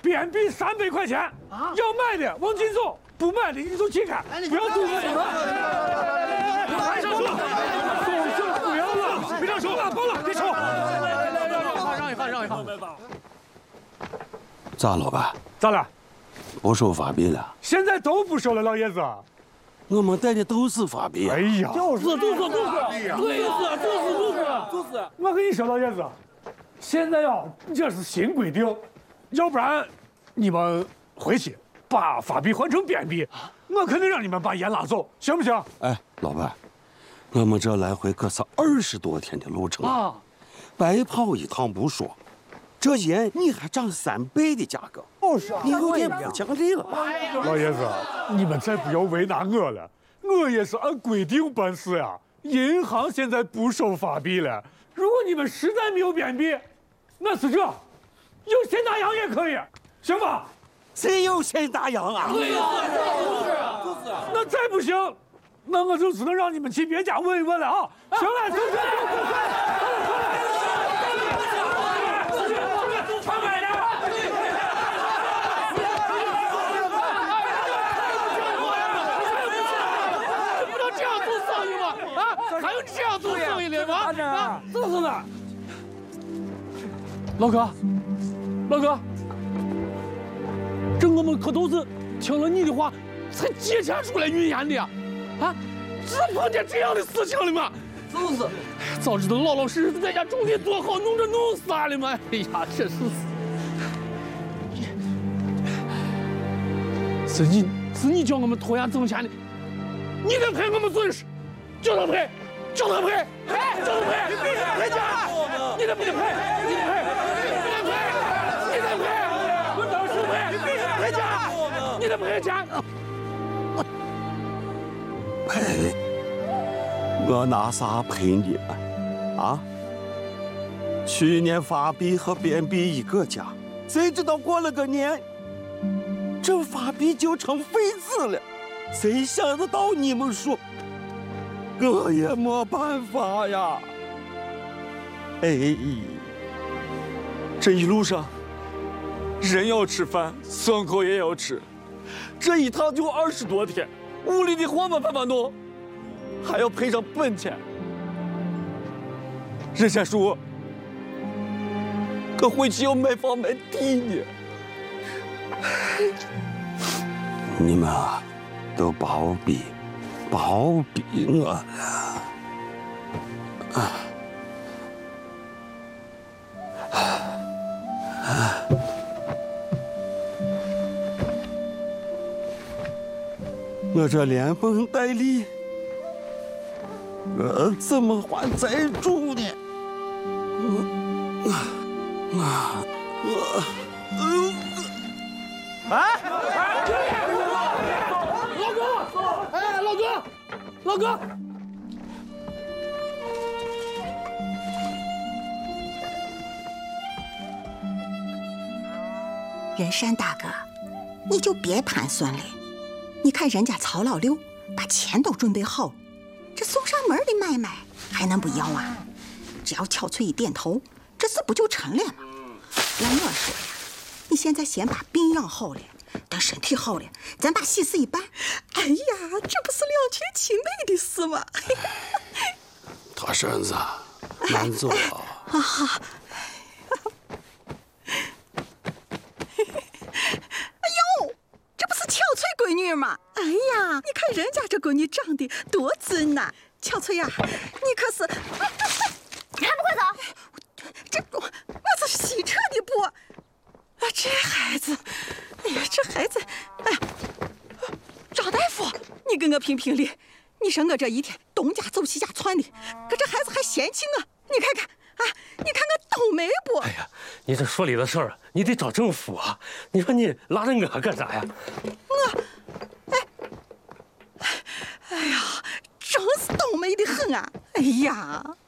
便币300块钱，要买的往进走，不买的你就起开，不要堵我了。马上说，动手不要了，别让手了，包了，别抽。让一放。 咋，老板？ 咋了？ 不收法币了？ 现在都不收了，老爷子。 我们带的都是法币。 哎呀， 就是，对呀， 就是。我跟你说，老爷子，现在呀，这是新规定，要不然你们回去把法币换成边币，我肯定让你们把烟拉走，行不行？ 哎，老板，我们这来回可是20多天的路程啊，白跑一趟不说，这烟你还涨3倍的价格，你有点不讲理了。 老爷子，你们再不要为难我了，我也是按规定办事呀。银行现在不收法币了，如果你们实在没有边币，那是这，有现大洋也可以，行吧？ 谁有现大洋啊？ 对呀，就是。 那再不行，那我就只能让你们去别家问一问了啊！行了，走。 还有这样做生意的吗？啊， 就是的。老哥， 这我们可都是听了你的话才借钱出来运烟的呀！啊，只碰见这样的事情了吗？就是，早知道老老实实在家种地多好，弄着弄死俺了嘛！哎呀，真是。是你叫我们拖延挣钱的，你得赔我们损失，就能赔。赔家！你得赔！我当时赔家！你得赔钱！ 赔？我拿啥赔你们？啊？去年法币和边币一个价，谁知道过了个年，这法币就成废纸了？谁想得到你们说？我也没办法呀。哎， 这一路上，人要吃饭，牲口也要吃，这一趟就20多天，屋里的活没办法弄，还要赔上本钱。人家说，可回去要买房买地呢。 你们啊，都包庇我了。我这连蒙带利，我怎么还债主呢？ 老哥， 仁山大哥，你就别盘算了。你看人家曹老六把钱都准备好，这送上门的买卖还能不要啊？只要巧翠一点头，这事不就成了吗？要我说呀，你现在先把病养好了，等身体好了，咱把喜事一办。哎呀，这不是两全其美的事吗？ 大婶子，慢走啊！ 啊！哎呦，这不是巧翠闺女吗？哎呀，你看人家这闺女长得多俊呐！巧翠呀，你可是…… 你还不快走！ 我这是洗车的布。啊，这孩子，哎呀，这孩子，哎呀，赵大夫，你跟我评评理，你说我这一天东家走西家窜的，可这孩子还嫌弃我，你看看啊，你看我倒霉不？ 哎呀，你这说理的事儿，你得找政府啊！你说你拉着我干啥呀？ 哎呀，真是倒霉的很啊！哎呀。